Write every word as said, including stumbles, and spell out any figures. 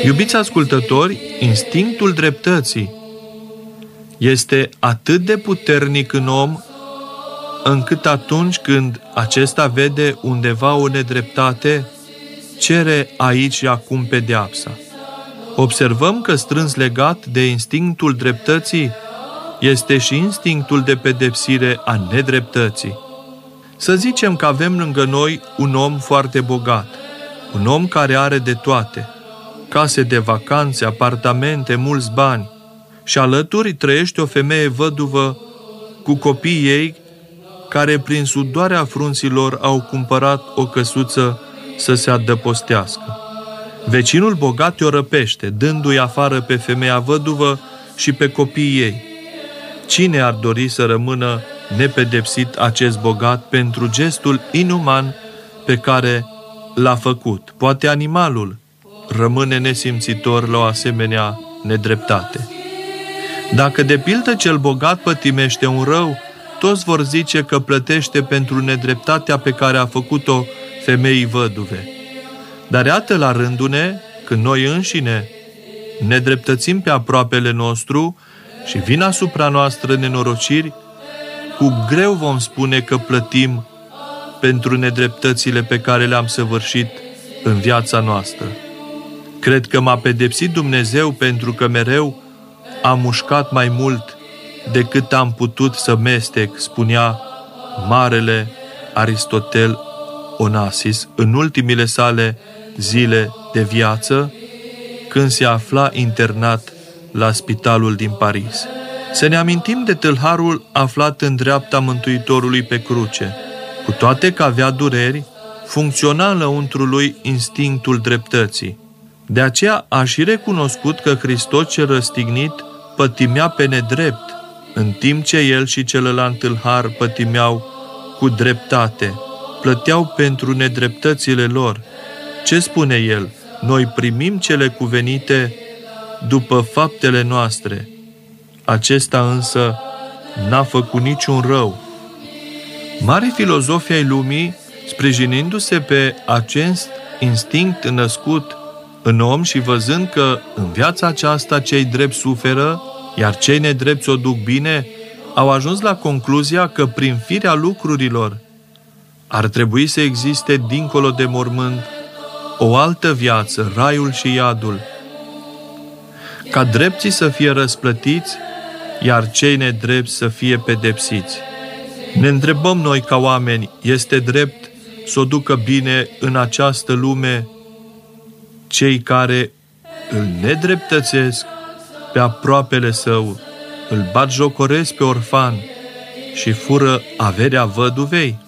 Iubiți ascultători, instinctul dreptății este atât de puternic în om, încât atunci când acesta vede undeva o nedreptate, cere aici și acum pedeapsa. Observăm că strâns legat de instinctul dreptății este și instinctul de pedepsire a nedreptății. Să zicem că avem lângă noi un om foarte bogat, un om care are de toate, case de vacanțe, apartamente, mulți bani, și alături trăiește o femeie văduvă cu copiii ei care prin sudoarea frunților au cumpărat o căsuță să se adăpostească. Vecinul bogat o răpește, dându-i afară pe femeia văduvă și pe copiii ei. Cine ar dori să rămână nepedepsit acest bogat pentru gestul inuman pe care l-a făcut? Poate animalul rămâne nesimțitor la o asemenea nedreptate. Dacă de pildă cel bogat pătimește un rău, toți vor zice că plătește pentru nedreptatea pe care a făcut-o femeii văduve. Dar iată la rândul-ne, când noi înșine nedreptățim pe aproapele nostru și vin asupra noastră nenorociri, cu greu vom spune că plătim pentru nedreptățile pe care le-am săvârșit în viața noastră. Cred că m-a pedepsit Dumnezeu pentru că mereu am mușcat mai mult decât am putut să mestec, spunea marele Aristotel Onasis în ultimile sale zile de viață, când se afla internat la spitalul din Paris. Să ne amintim de tâlharul aflat în dreapta Mântuitorului pe cruce. Cu toate că avea dureri, funcționa în lăuntrul lui instinctul dreptății. De aceea a și recunoscut că Hristos cel răstignit pătimea pe nedrept, în timp ce el și celălalt tâlhar pătimeau cu dreptate, plăteau pentru nedreptățile lor. Ce spune el? Noi primim cele cuvenite după faptele noastre. Acesta însă n-a făcut niciun rău. Mari filozofi ai lumii, sprijinindu-se pe acest instinct născut în om și văzând că în viața aceasta cei drepți suferă, iar cei nedrepți o duc bine, au ajuns la concluzia că prin firea lucrurilor ar trebui să existe dincolo de mormânt o altă viață, raiul și iadul, ca drepții să fie răsplătiți, iar cei nedrepți să fie pedepsiți. Ne întrebăm noi ca oameni, este drept să o ducă bine în această lume cei care îl nedreptățesc pe aproapele său, îl batjocoresc pe orfan și fură averea văduvei?